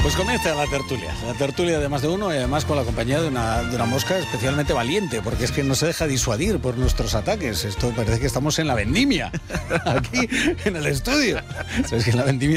Pues comienza la tertulia de más de uno y además con la compañía de una mosca especialmente valiente, porque es que no se deja disuadir por nuestros ataques. Esto parece que estamos en la vendimia, aquí en el estudio. ¿Sabes que en la vendimia